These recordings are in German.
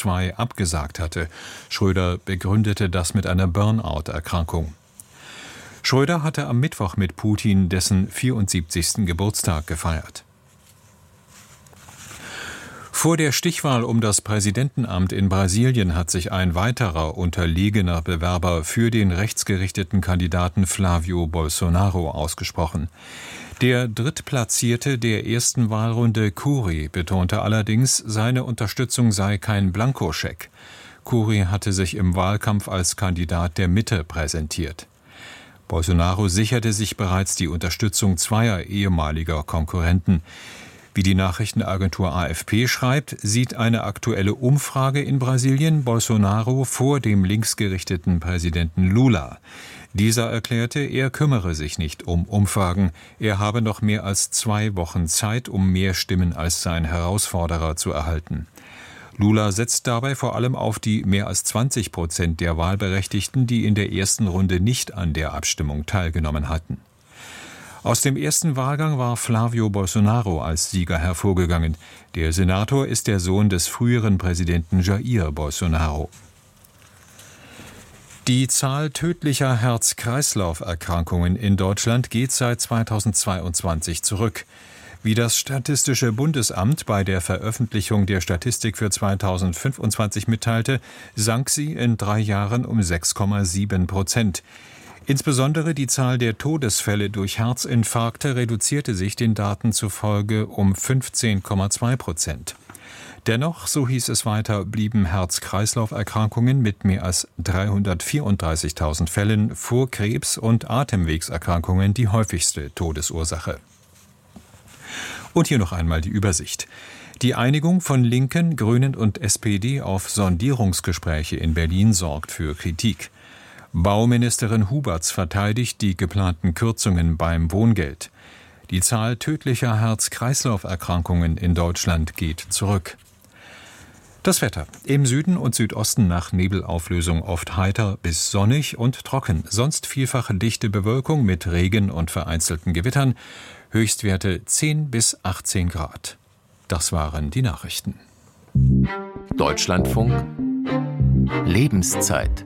II abgesagt hatte. Schröder begründete das mit einer Burnout-Erkrankung. Schröder hatte am Mittwoch mit Putin dessen 74. Geburtstag gefeiert. Vor der Stichwahl um das Präsidentenamt in Brasilien hat sich ein weiterer unterlegener Bewerber für den rechtsgerichteten Kandidaten Flávio Bolsonaro ausgesprochen. Der Drittplatzierte der ersten Wahlrunde, Cury, betonte allerdings, seine Unterstützung sei kein Blankoscheck. Cury hatte sich im Wahlkampf als Kandidat der Mitte präsentiert. Bolsonaro sicherte sich bereits die Unterstützung zweier ehemaliger Konkurrenten. Wie die Nachrichtenagentur AFP schreibt, sieht eine aktuelle Umfrage in Brasilien Bolsonaro vor dem linksgerichteten Präsidenten Lula. Dieser erklärte, er kümmere sich nicht um Umfragen. Er habe noch mehr als 2 Wochen Zeit, um mehr Stimmen als sein Herausforderer zu erhalten. Lula setzt dabei vor allem auf die mehr als 20% der Wahlberechtigten, die in der ersten Runde nicht an der Abstimmung teilgenommen hatten. Aus dem ersten Wahlgang war Flávio Bolsonaro als Sieger hervorgegangen. Der Senator ist der Sohn des früheren Präsidenten Jair Bolsonaro. Die Zahl tödlicher Herz-Kreislauf-Erkrankungen in Deutschland geht seit 2022 zurück. Wie das Statistische Bundesamt bei der Veröffentlichung der Statistik für 2025 mitteilte, sank sie in 3 Jahren um 6,7%. Insbesondere die Zahl der Todesfälle durch Herzinfarkte reduzierte sich den Daten zufolge um 15,2%. Dennoch, so hieß es weiter, blieben Herz-Kreislauf-Erkrankungen mit mehr als 334.000 Fällen vor Krebs und Atemwegserkrankungen die häufigste Todesursache. Und hier noch einmal die Übersicht. Die Einigung von Linken, Grünen und SPD auf Sondierungsgespräche in Berlin sorgt für Kritik. Bauministerin Huberts verteidigt die geplanten Kürzungen beim Wohngeld. Die Zahl tödlicher Herz-Kreislauf-Erkrankungen in Deutschland geht zurück. Das Wetter. Im Süden und Südosten nach Nebelauflösung oft heiter bis sonnig und trocken. Sonst vielfach dichte Bewölkung mit Regen und vereinzelten Gewittern. Höchstwerte 10 bis 18 Grad. Das waren die Nachrichten. Deutschlandfunk Lebenszeit.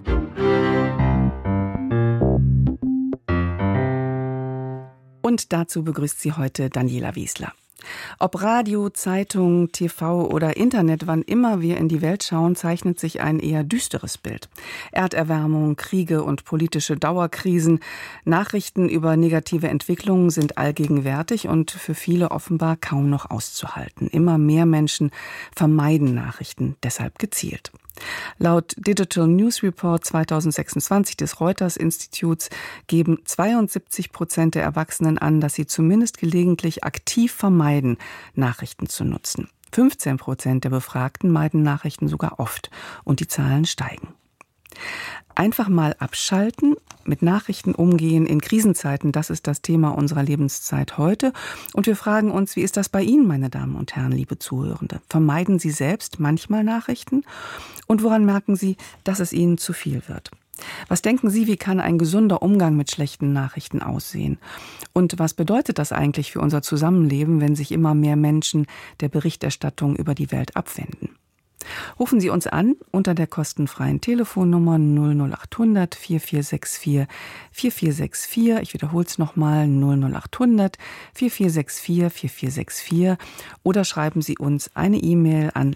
Und dazu begrüßt sie heute Daniela Wiesler. Ob Radio, Zeitung, TV oder Internet, wann immer wir in die Welt schauen, zeichnet sich ein eher düsteres Bild. Erderwärmung, Kriege und politische Dauerkrisen, Nachrichten über negative Entwicklungen sind allgegenwärtig und für viele offenbar kaum noch auszuhalten. Immer mehr Menschen vermeiden Nachrichten, deshalb gezielt. Laut Digital News Report 2026 des Reuters-Instituts geben 72% der Erwachsenen an, dass sie zumindest gelegentlich aktiv vermeiden, Nachrichten zu nutzen. 15% der Befragten meiden Nachrichten sogar oft und die Zahlen steigen. Einfach mal abschalten, mit Nachrichten umgehen in Krisenzeiten, das ist das Thema unserer Lebenszeit heute. Und wir fragen uns, wie ist das bei Ihnen, meine Damen und Herren, liebe Zuhörende? Vermeiden Sie selbst manchmal Nachrichten? Und woran merken Sie, dass es Ihnen zu viel wird? Was denken Sie, wie kann ein gesunder Umgang mit schlechten Nachrichten aussehen? Und was bedeutet das eigentlich für unser Zusammenleben, wenn sich immer mehr Menschen der Berichterstattung über die Welt abwenden? Rufen Sie uns an unter der kostenfreien Telefonnummer 00800 4464 4464. Ich wiederhole es nochmal 00800 4464 4464 oder schreiben Sie uns eine E-Mail an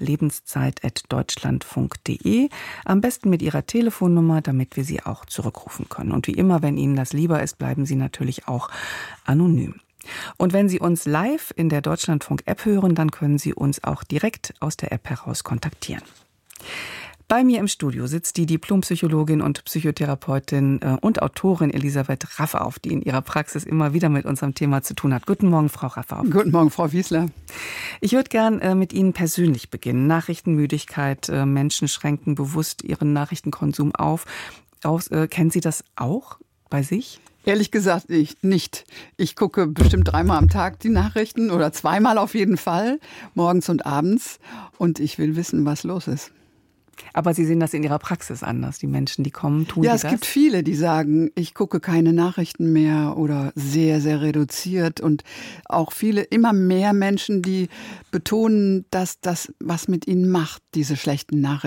lebenszeit@deutschlandfunk.de. Am besten mit Ihrer Telefonnummer, damit wir Sie auch zurückrufen können. Und wie immer, wenn Ihnen das lieber ist, bleiben Sie natürlich auch anonym. Und wenn Sie uns live in der Deutschlandfunk-App hören, dann können Sie uns auch direkt aus der App heraus kontaktieren. Bei mir im Studio sitzt die Diplompsychologin und Psychotherapeutin und Autorin Elisabeth Raffauf, die in ihrer Praxis immer wieder mit unserem Thema zu tun hat. Guten Morgen, Frau Raffauf. Guten Morgen, Frau Wiesler. Ich würde gern mit Ihnen persönlich beginnen. Nachrichtenmüdigkeit, Menschen schränken bewusst ihren Nachrichtenkonsum auf. Kennen Sie das auch bei sich? Ehrlich gesagt nicht. Ich gucke bestimmt 3-mal am Tag die Nachrichten oder 2-mal auf jeden Fall, morgens und abends. Und ich will wissen, was los ist. Aber Sie sehen das in Ihrer Praxis anders. Die Menschen, die kommen, tun ja, die das? Ja, es gibt viele, die sagen, ich gucke keine Nachrichten mehr oder sehr, sehr reduziert. Und auch viele, immer mehr Menschen, die betonen, dass das was mit ihnen macht, diese schlechten Nachrichten.